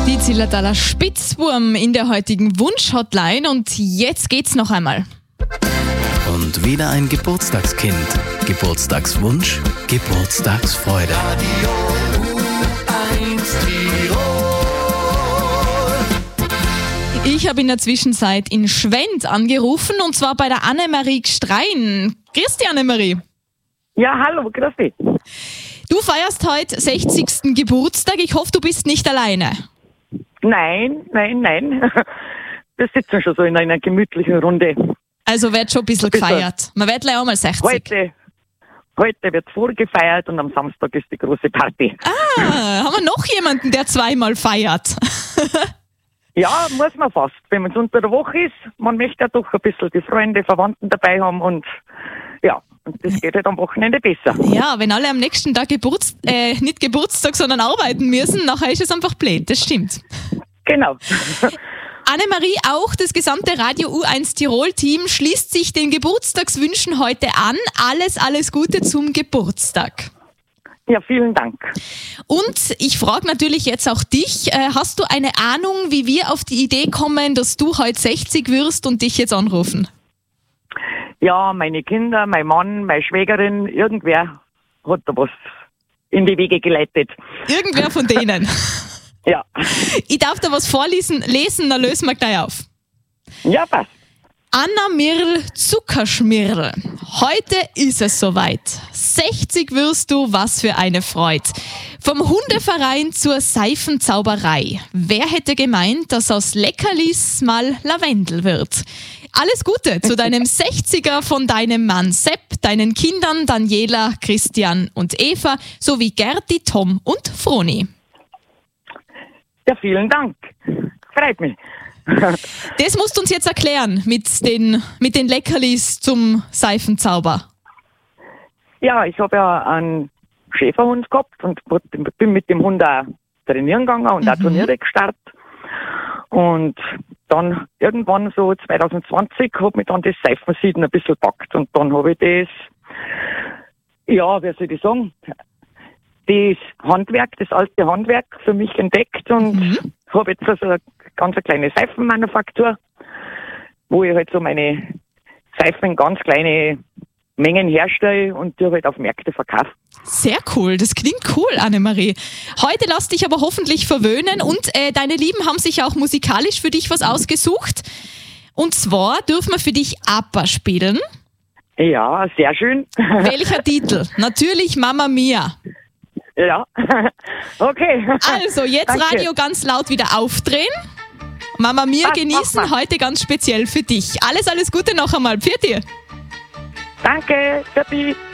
Die Zillertaler Spitzwurm in der heutigen Wunsch-Hotline und jetzt geht's noch einmal. Und wieder ein Geburtstagskind. Geburtstagswunsch, Geburtstagsfreude. Ich habe in der Zwischenzeit in Schwendt angerufen und zwar bei der Annemarie Gstrein. Grüß dich, Annemarie. Ja, hallo, grüß dich. Du feierst heute 60. Geburtstag. Ich hoffe, du bist nicht alleine. Nein. Wir sitzen schon so in einer gemütlichen Runde. Also wird schon ein bisschen gefeiert. Man wird gleich auch mal 60. Heute wird vorgefeiert und am Samstag ist die große Party. Haben wir noch jemanden, der zweimal feiert? Ja, muss man fast. Wenn man unter der Woche ist, man möchte ja doch ein bisschen die Freunde, Verwandten dabei haben und ja, und das geht halt am Wochenende besser. Ja, wenn alle am nächsten Tag nicht Geburtstag, sondern arbeiten müssen, nachher ist es einfach blöd, das stimmt. Genau. Annemarie, auch das gesamte Radio U1 Tirol-Team schließt sich den Geburtstagswünschen heute an. Alles Gute zum Geburtstag. Ja, vielen Dank. Und ich frage natürlich jetzt auch dich, hast du eine Ahnung, wie wir auf die Idee kommen, dass du heute 60 wirst und dich jetzt anrufen? Ja, meine Kinder, mein Mann, meine Schwägerin, irgendwer hat da was in die Wege geleitet. Irgendwer von denen? Ja. Ich darf da was vorlesen, dann lösen wir gleich auf. Ja, passt. Anna Mirl Zuckerschmirl. Heute ist es soweit. 60 wirst du, was für eine Freude. Vom Hundeverein zur Seifenzauberei. Wer hätte gemeint, dass aus Leckerlis mal Lavendel wird? Alles Gute zu deinem 60er von deinem Mann Sepp, deinen Kindern Daniela, Christian und Eva sowie Gerti, Tom und Froni. Ja, vielen Dank. Freut mich. Das musst du uns jetzt erklären mit den Leckerlis zum Seifenzauber. Ja, ich habe ja einen Schäferhund gehabt und bin mit dem Hund auch trainieren gegangen und auch Turniere gestartet. Und dann irgendwann so 2020 hat mich dann das Seifensieden ein bisschen gepackt und dann habe ich das, ja, wie soll ich sagen, das Handwerk, das alte Handwerk für mich entdeckt und habe jetzt also eine ganz kleine Seifenmanufaktur, wo ich halt so meine Seifen in ganz kleine Mengen herstelle und die halt auf Märkte verkaufe. Sehr cool, das klingt cool, Annemarie. Heute lass dich aber hoffentlich verwöhnen und deine Lieben haben sich auch musikalisch für dich was ausgesucht. Und zwar dürfen wir für dich ABBA spielen. Ja, sehr schön. Welcher Titel? Natürlich Mamma Mia. Ja, okay. Also, jetzt Danke. Radio ganz laut wieder aufdrehen. Mama Mia genießen heute ganz speziell für dich. Alles Gute noch einmal. Pfiat dir. Danke, für dich.